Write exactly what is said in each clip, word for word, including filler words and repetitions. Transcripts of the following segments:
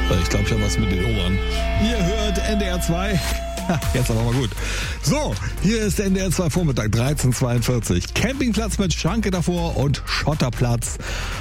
Ich glaube, ich habe was mit den Ohren. Ihr hört N D R zwei. Jetzt aber mal gut. So, hier ist der N D R zwei Vormittag, dreizehn Uhr zweiundvierzig. Campingplatz mit Schranke davor und Schotterplatz.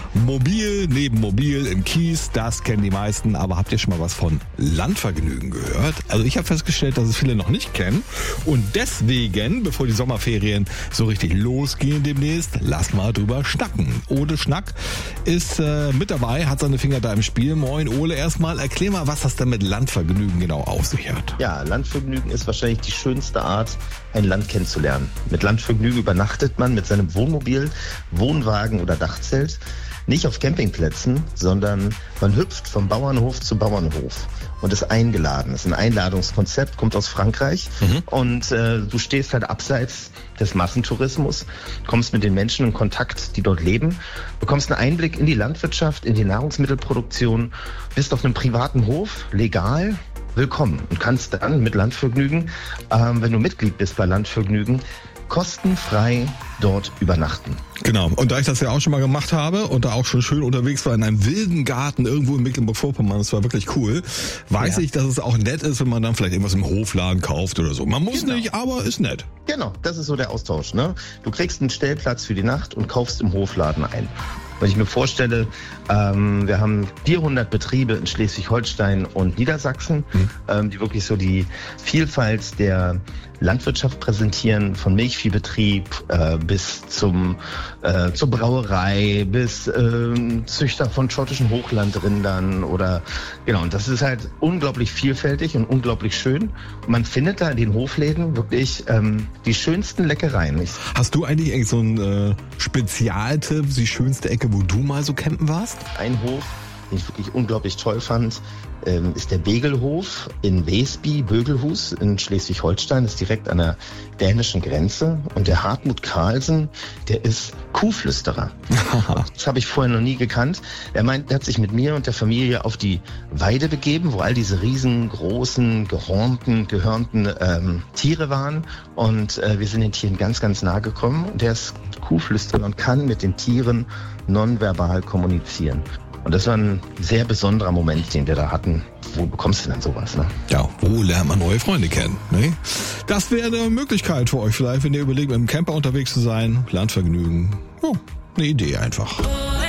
Mobil neben Mobil im Kies, das kennen die meisten. Aber habt ihr schon mal was von Landvergnügen gehört? Also ich habe festgestellt, dass es viele noch nicht kennen. Und deswegen, bevor die Sommerferien so richtig losgehen demnächst, lass mal drüber schnacken. Ole Schnack ist äh, mit dabei, hat seine Finger da im Spiel. Moin Ole, erstmal erklär mal, was das denn mit Landvergnügen genau auf sich hat. Ja, Landvergnügen ist wahrscheinlich die schönste Art, ein Land kennenzulernen. Mit Landvergnügen übernachtet man mit seinem Wohnmobil, Wohnwagen oder Dachzelt nicht auf Campingplätzen, sondern man hüpft vom Bauernhof zu Bauernhof und ist eingeladen. Das ist ein Einladungskonzept, kommt aus Frankreich mhm. und äh, du stehst halt abseits des Massentourismus, kommst mit den Menschen in Kontakt, die dort leben, bekommst einen Einblick in die Landwirtschaft, in die Nahrungsmittelproduktion, bist auf einem privaten Hof, legal, willkommen und kannst dann mit Landvergnügen, ähm, wenn du Mitglied bist bei Landvergnügen, kostenfrei dort übernachten. Genau. Und da ich das ja auch schon mal gemacht habe und da auch schon schön unterwegs war in einem wilden Garten irgendwo in Mecklenburg-Vorpommern, das war wirklich cool, weiß ja. ich, dass es auch nett ist, wenn man dann vielleicht irgendwas im Hofladen kauft oder so. Man muss genau. nicht, aber ist nett. Genau, das ist so der Austausch, ne? Du kriegst einen Stellplatz für die Nacht und kaufst im Hofladen ein. Wenn ich mir vorstelle, ähm, wir haben vierhundert Betriebe in Schleswig-Holstein und Niedersachsen, mhm. ähm, die wirklich so die Vielfalt der Landwirtschaft präsentieren, von Milchviehbetrieb äh, bis zum äh, zur Brauerei, bis äh, Züchter von schottischen Hochlandrindern oder genau. Und das ist halt unglaublich vielfältig und unglaublich schön. Man findet da in den Hofläden wirklich ähm, die schönsten Leckereien. Ich Hast du eigentlich irgend so einen äh, Spezialtipp, die schönste Ecke, wo du mal so campen warst? Ein Hof, den ich wirklich unglaublich toll fand, ähm, ist der Begelhof in Wesby, Bögelhus in Schleswig-Holstein. Das ist direkt an der dänischen Grenze. Und der Hartmut Carlsen, der ist Kuhflüsterer. Das habe ich vorher noch nie gekannt. Er meint, er hat sich mit mir und der Familie auf die Weide begeben, wo all diese riesengroßen, gehornten, gehörnten ähm, Tiere waren. Und äh, wir sind den Tieren ganz, ganz nah gekommen. Und der ist Kuhflüsterer und kann mit den Tieren nonverbal kommunizieren. Und das war ein sehr besonderer Moment, den wir da hatten. Wo bekommst du denn sowas, ne? Ja, wo lernt man neue Freunde kennen, ne? Das wäre eine Möglichkeit für euch vielleicht, wenn ihr überlegt, mit dem Camper unterwegs zu sein. Landvergnügen. Oh, eine Idee einfach.